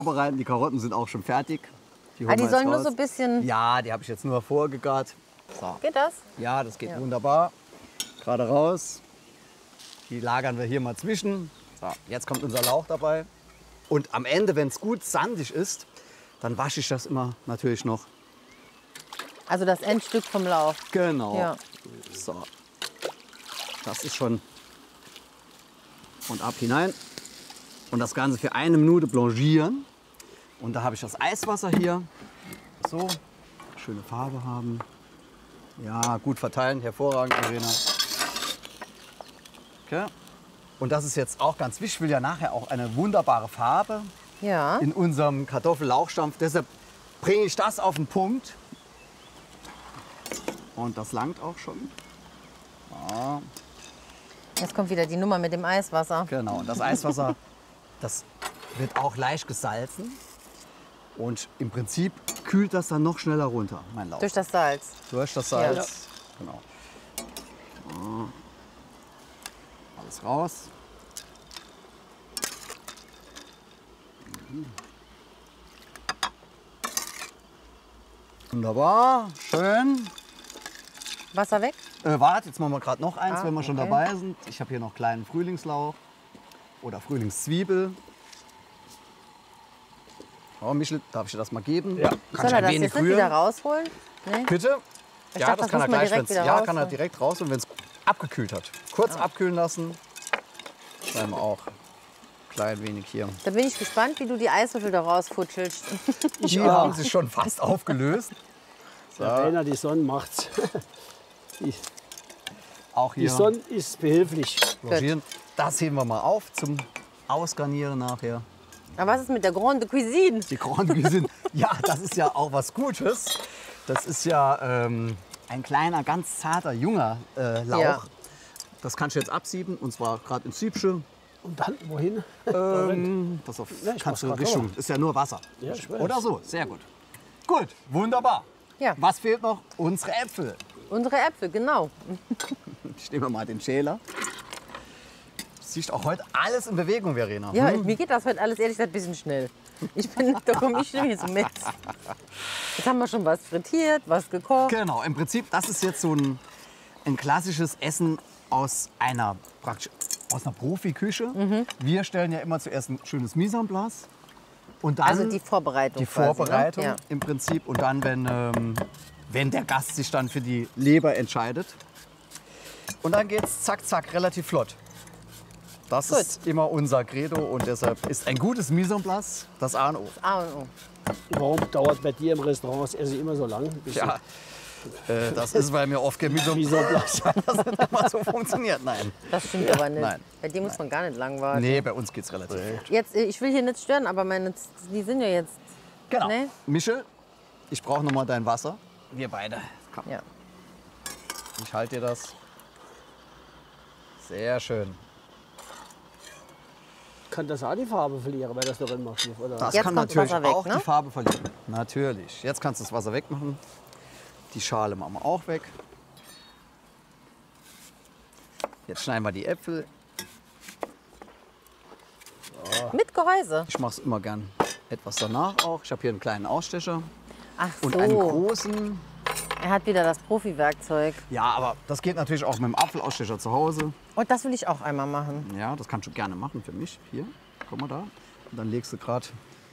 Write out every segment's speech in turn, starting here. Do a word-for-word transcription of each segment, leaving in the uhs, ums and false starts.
vorbereiten. Die Karotten sind auch schon fertig. Die, ah, die sollen nur so ein bisschen... Ja, die habe ich jetzt nur vorgegart. So. Geht das? Ja, das geht Ja. wunderbar. Gerade raus. Die lagern wir hier mal zwischen. So, jetzt kommt unser Lauch dabei. Und am Ende, wenn es gut sandig ist, dann wasche ich das immer natürlich noch. Also das Endstück vom Lauch. Genau. Ja. So. Das ist schon. Und ab hinein. Und das Ganze für eine Minute blanchieren. Und da habe ich das Eiswasser hier. So. Schöne Farbe haben. Ja, gut verteilen. Hervorragend, Verena. Okay. Und das ist jetzt auch ganz wichtig. Ich will ja nachher auch eine wunderbare Farbe Ja. in unserem Kartoffellauchstampf. Deshalb bringe ich das auf den Punkt. Und das langt auch schon. Ja, Jetzt kommt wieder die Nummer mit dem Eiswasser. genau. Und das Eiswasser, das wird auch leicht gesalzen. Und im Prinzip kühlt das dann noch schneller runter, mein Lauch. Durch das Salz. Durch das Salz. Genau. Ja. Alles raus. Mhm. Wunderbar, schön. Wasser weg? Äh, warte, jetzt machen wir gerade noch eins, Ah, wenn wir schon okay. dabei sind. Ich habe hier noch kleinen Frühlingslauch oder Frühlingszwiebel. Oh, Michel, darf ich dir das mal geben? Ja. Kann Soll er das jetzt nicht wieder rausholen? Nee? Bitte? Ich Ja, dachte, das das kann muss er man gleich, direkt wenn's, wieder ja, kann er rausholen. direkt raus und wenn es abgekühlt hat. Kurz abkühlen lassen. Schneiden wir auch klein wenig hier. Da bin ich gespannt, wie du die Eiswürfel da rausfutschelst. Die haben sich schon fast aufgelöst. So. Der Rainer, die Sonne macht's. Die, Auch die hier Sonne ist behilflich. blanchieren. Das heben wir mal auf zum Ausgarnieren nachher. Aber was ist mit der Grande Cuisine? Die Grande Cuisine. Ja, das ist ja auch was Gutes. Das ist ja ähm, ein kleiner, ganz zarter, junger äh, Lauch. Ja. Das kannst du jetzt absieben, und zwar gerade ins Siebsche. Und dann wohin? Ähm, pass auf, Ja, ich kannst du mach's grad Richtung. selber. Ist ja nur Wasser. Ja, ich weiß. Oder so, sehr gut. Gut, wunderbar. Ja. Was fehlt noch? Unsere Äpfel. Unsere Äpfel, genau. Ich nehme mal den Schäler. Du siehst auch heute alles in Bewegung, Verena. Ja, Hm? mir geht das heute alles ehrlich gesagt ein bisschen schnell. Ich bin, da komme ich nämlich so mit. Jetzt haben wir schon was frittiert, was gekocht. Genau, im Prinzip, das ist jetzt so ein, ein klassisches Essen aus einer, praktisch, aus einer Profiküche. Mhm. Wir stellen ja immer zuerst ein schönes Mise en place. Und dann Also die Vorbereitung. die quasi, Vorbereitung Ne? Ja. im Prinzip. Und dann, wenn, ähm, wenn der Gast sich dann für die Leber entscheidet. Und dann geht es zack, zack, relativ flott. Das Gut. ist immer unser Credo und deshalb ist ein gutes Mise en place das A und O. A und O. Warum dauert bei dir im Restaurant das Essen immer so lang? Bis Ja, äh, das ist, weil mir oft Mise en Wie so place das nicht immer so funktioniert. Nein. Das stimmt aber nicht. Nein. Bei dir muss man gar nicht lang warten. Nee, bei uns geht es relativ flott. Jetzt, äh, ich will hier nicht stören, aber meine, die sind ja jetzt. Genau. Ne? Michel, ich brauche noch mal dein Wasser. Wir beide. Komm, Ja. ich halte dir das. Sehr schön. Kann das auch die Farbe verlieren, weil das da drin machst? Oder? Das Jetzt kann kommt das natürlich Wasser weg, auch ne? die Farbe verlieren. Natürlich. Jetzt kannst du das Wasser wegmachen. Die Schale machen wir auch weg. Jetzt schneiden wir die Äpfel. Mit Gehäuse. Ich mache es immer gern etwas danach auch. Ich habe hier einen kleinen Ausstecher Ach und einen so. großen. Er hat wieder das Profi-Werkzeug. Ja, aber das geht natürlich auch mit dem Apfelausstecher zu Hause. Und das will ich auch einmal machen. Ja, das kannst du gerne machen für mich. Hier, guck mal da. Und dann legst du gerade.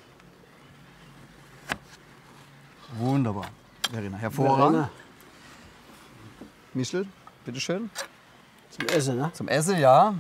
Wunderbar. Verena, hervorragend. Verena, Michel, bitteschön. zum Essen, ne? Zum Essen, ja.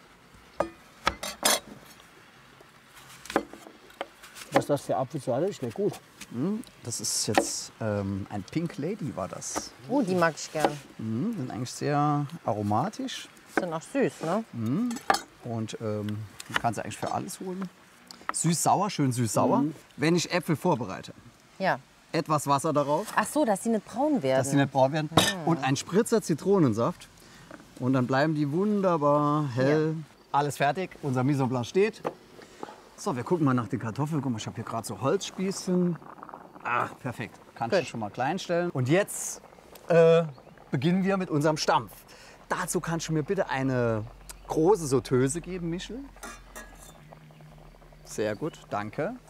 Was ist das für Apfelsalat? Ist nicht gut. Das ist jetzt ähm, ein Pink Lady war das. Oh, die mag ich gern. Mhm, sind eigentlich sehr aromatisch Sind auch süß, ne? und ähm, man kann sie eigentlich für alles holen. Süß-sauer, schön süß-sauer. Wenn ich Äpfel vorbereite, Ja. etwas Wasser darauf, Ach so, dass sie nicht braun werden. dass sie nicht braun werden, und ein Spritzer Zitronensaft. Und dann bleiben die wunderbar hell. Alles fertig, unser Mise en place steht. So, wir gucken mal nach den Kartoffeln. Guck mal, ich habe hier gerade so Holzspießchen. Ach, perfekt. Kannst du Gut. schon mal klein stellen. Und jetzt äh, beginnen wir mit unserem Stampf. Dazu kannst du mir bitte eine große Sauteuse geben, Michel. Sehr gut, danke.